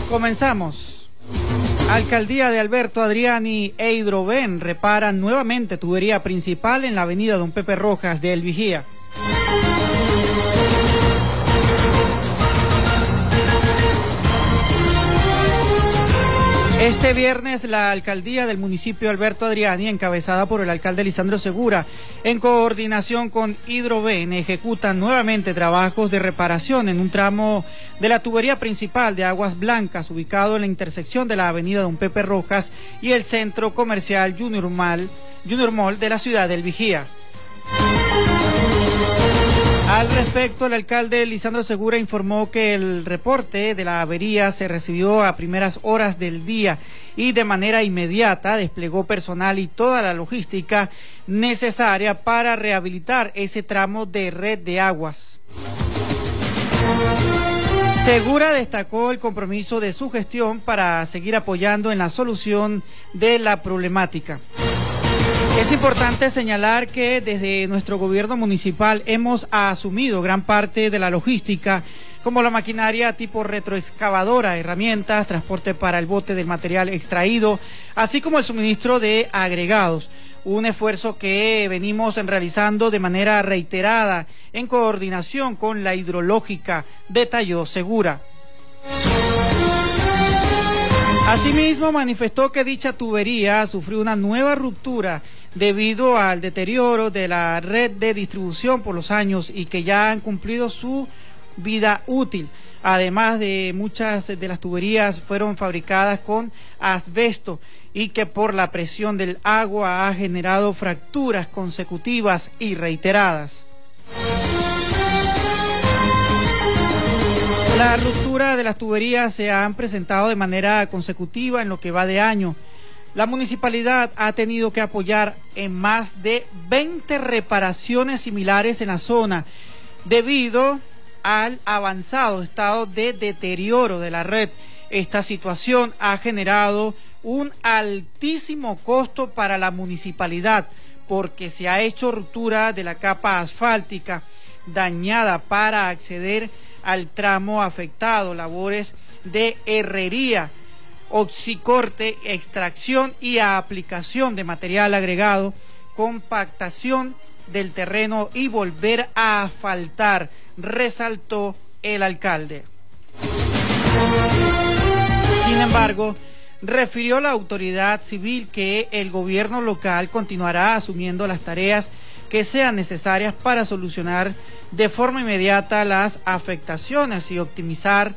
Comenzamos. Alcaldía de Alberto Adriani e Hidroven reparan nuevamente tubería principal en la avenida Don Pepe Rojas de El Vigía. Este viernes la alcaldía del municipio Alberto Adriani, encabezada por el alcalde Lisandro Segura, en coordinación con Hidroven, ejecutan nuevamente trabajos de reparación en un tramo de la tubería principal de Aguas Blancas, ubicado en la intersección de la avenida Don Pepe Rojas y el centro comercial Junior Mall de la ciudad del Vigía. Al respecto, el alcalde Lisandro Segura informó que el reporte de la avería se recibió a primeras horas del día y de manera inmediata desplegó personal y toda la logística necesaria para rehabilitar ese tramo de red de aguas. Segura destacó el compromiso de su gestión para seguir apoyando en la solución de la problemática. Es importante señalar que desde nuestro gobierno municipal hemos asumido gran parte de la logística, como la maquinaria tipo retroexcavadora, herramientas, transporte para el bote del material extraído, así como el suministro de agregados. Un esfuerzo que venimos realizando de manera reiterada en coordinación con la hidrológica, detalló Segura. Asimismo, manifestó que dicha tubería sufrió una nueva ruptura debido al deterioro de la red de distribución por los años y que ya han cumplido su vida útil. Además de muchas de las tuberías fueron fabricadas con asbesto y que por la presión del agua ha generado fracturas consecutivas y reiteradas. La ruptura de las tuberías se han presentado de manera consecutiva en lo que va de año. La municipalidad ha tenido que apoyar en más de 20 reparaciones similares en la zona debido al avanzado estado de deterioro de la red. Esta situación ha generado un altísimo costo para la municipalidad porque se ha hecho ruptura de la capa asfáltica dañada para acceder al tramo afectado, labores de herrería, oxicorte, extracción y aplicación de material agregado, compactación del terreno y volver a asfaltar, resaltó el alcalde. Sin embargo, refirió la autoridad civil que el gobierno local continuará asumiendo las tareas que sean necesarias para solucionar de forma inmediata las afectaciones y optimizar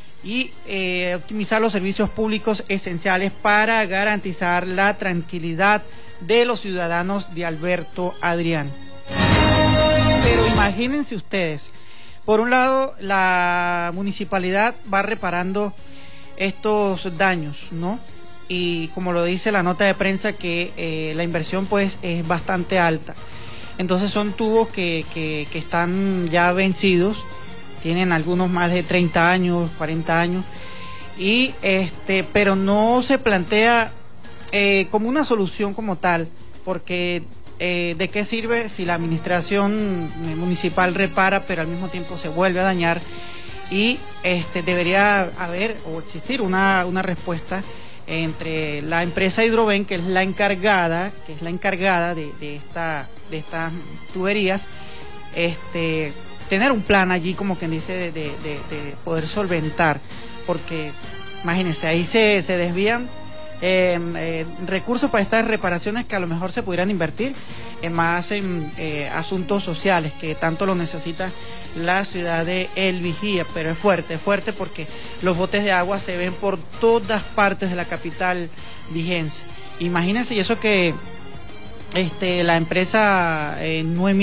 los servicios públicos esenciales para garantizar la tranquilidad de los ciudadanos de Alberto Adriani. Pero imagínense ustedes, por un lado la municipalidad va reparando estos daños, ¿no? Y como lo dice la nota de prensa que la inversión pues es bastante alta. Entonces son tubos que están ya vencidos, tienen algunos más de 30 años, 40 años, y pero no se plantea como una solución como tal, porque ¿de qué sirve si la administración municipal repara, pero al mismo tiempo se vuelve a dañar? Y debería haber o existir una respuesta entre la empresa Hidroven, que es la encargada de estas tuberías, tener un plan allí, como quien dice, de poder solventar, porque imagínense, ahí se desvían recursos para estas reparaciones que a lo mejor se pudieran invertir más en asuntos sociales que tanto lo necesita la ciudad de El Vigía. Pero es fuerte porque los botes de agua se ven por todas partes de la capital vigense. Imagínense, y eso que la empresa no emite